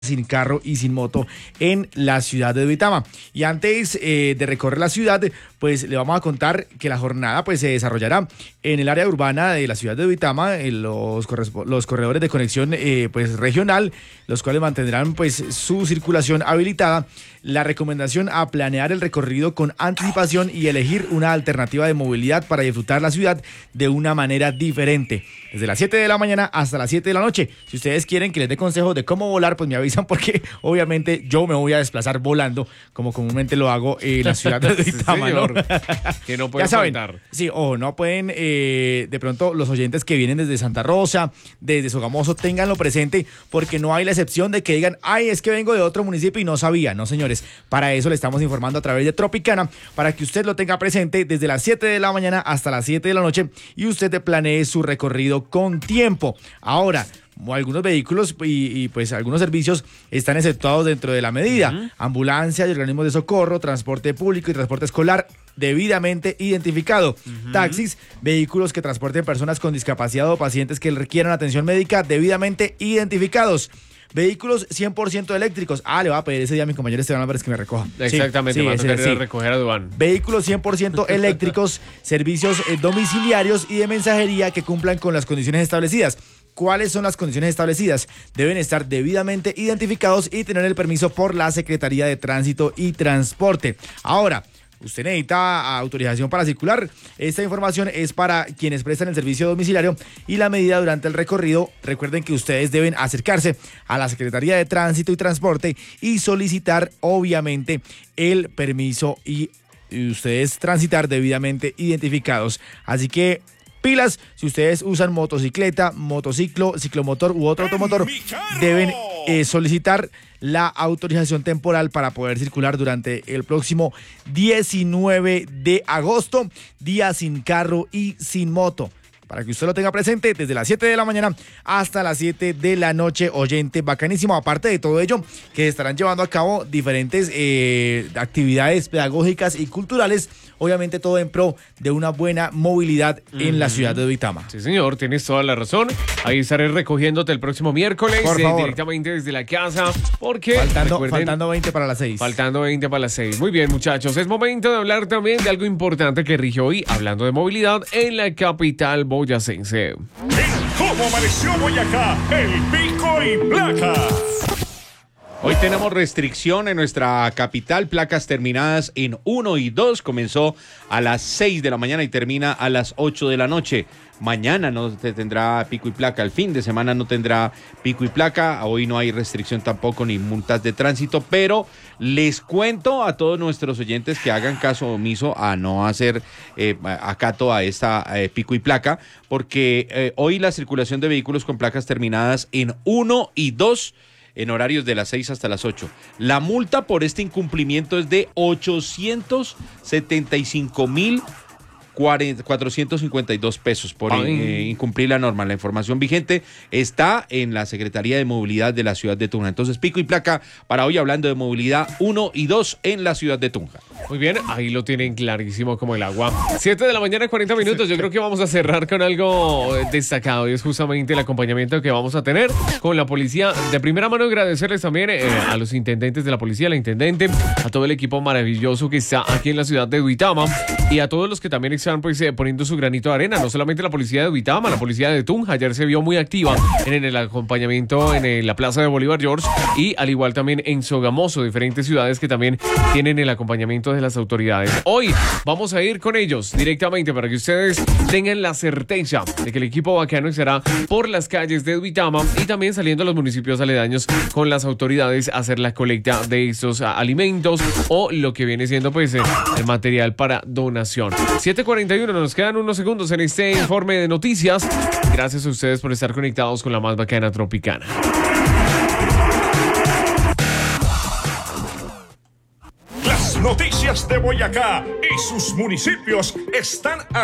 sin carro y sin moto en la ciudad de Duitama. Y antes de recorrer la ciudad, pues le vamos a contar que la jornada pues se desarrollará en el área urbana de la ciudad de Duitama, en los corredores de conexión pues regional, los cuales mantendrán pues su circulación habilitada. La recomendación a planear el recorrido con anticipación y elegir una alternativa de movilidad para disfrutar la ciudad de una manera diferente. Desde las 7 de la mañana hasta las 7 de la noche. Si ustedes quieren que les dé consejos de cómo volar, pues me avisan, porque obviamente yo me voy a desplazar volando, como comúnmente lo hago en la ciudad de Duitama, sí, ¿no? Que no pueden faltar. Sí, o no pueden, de pronto los oyentes que vienen desde Santa Rosa, desde Sogamoso, ténganlo presente, porque no hay la excepción de que digan, ay, es que vengo de otro municipio y no sabía. No, señores, para eso le estamos informando a través de Tropicana, para que usted lo tenga presente desde las 7 de la mañana hasta las 7 de la noche y usted planee su recorrido con tiempo. Ahora, algunos vehículos y pues algunos servicios están exceptuados dentro de la medida. Ambulancia y organismos de socorro, transporte público y transporte escolar debidamente identificado. Taxis, vehículos que transporten personas con discapacidad o pacientes que requieran atención médica debidamente identificados. Vehículos 100% eléctricos. Le voy a pedir ese día a mi compañero Esteban Álvarez que me recoja. Exactamente, va a tocar recoger a Duván. Vehículos 100% eléctricos, servicios domiciliarios y de mensajería que cumplan con las condiciones establecidas. ¿Cuáles son las condiciones establecidas? Deben estar debidamente identificados y tener el permiso por la Secretaría de Tránsito y Transporte. Ahora, ¿usted necesita autorización para circular? Esta información es para quienes prestan el servicio domiciliario y la medida durante el recorrido. Recuerden que ustedes deben acercarse a la Secretaría de Tránsito y Transporte y solicitar, obviamente, el permiso y ustedes transitar debidamente identificados. Así que pilas, si ustedes usan motocicleta, motociclo, ciclomotor u otro automotor, deben solicitar la autorización temporal para poder circular durante el próximo 19 de agosto, día sin carro y sin moto. Para que usted lo tenga presente desde las 7 de la mañana hasta las 7 de la noche, oyente bacanísimo. Aparte de todo ello, que estarán llevando a cabo diferentes actividades pedagógicas y culturales, obviamente todo en pro de una buena movilidad en la ciudad de Duitama. Sí, señor, tienes toda la razón. Ahí estaré recogiéndote el próximo miércoles, por favor, directamente desde la casa, porque faltando 20 para las 6. Faltando 20 para las 6. Muy bien, muchachos, es momento de hablar también de algo importante que rige hoy, hablando de movilidad en la capital boyacense. ¿Cómo amaneció Boyacá? El pico y placa. Hoy tenemos restricción en nuestra capital, placas terminadas en 1 y 2, comenzó a las 6 de la mañana y termina a las 8 de la noche. Mañana no tendrá pico y placa, el fin de semana no tendrá pico y placa, hoy no hay restricción tampoco ni multas de tránsito, pero les cuento a todos nuestros oyentes que hagan caso omiso a no hacer acato a esta pico y placa, porque hoy la circulación de vehículos con placas terminadas en 1 y 2 en horarios de las 6 hasta las 8. La multa por este incumplimiento es de 875.452 pesos por incumplir la norma. La información vigente está en la Secretaría de Movilidad de la ciudad de Tunja. Entonces, pico y placa para hoy, hablando de movilidad 1 y 2 en la ciudad de Tunja. Muy bien, ahí lo tienen clarísimo como el agua. 7 de la mañana, 40 minutos. Yo creo que vamos a cerrar con algo destacado y es justamente el acompañamiento que vamos a tener con la policía. De primera mano, agradecerles también a los intendentes de la policía, la intendente, a todo el equipo maravilloso que está aquí en la ciudad de Duitama y a todos los que también están pues poniendo su granito de arena. No solamente la policía de Duitama, la policía de Tunja ayer se vio muy activa en el acompañamiento en la Plaza de Bolívar George y al igual también en Sogamoso, diferentes ciudades que también tienen el acompañamiento de las autoridades. Hoy vamos a ir con ellos directamente para que ustedes tengan la certeza de que el equipo bacano estará por las calles de Duitama y también saliendo a los municipios aledaños con las autoridades a hacer la colecta de estos alimentos o lo que viene siendo pues el material para donación. 7:41, nos quedan unos segundos en este informe de noticias. Gracias a ustedes por estar conectados con la más bacana Tropicana. Las noticias de Boyacá y sus municipios están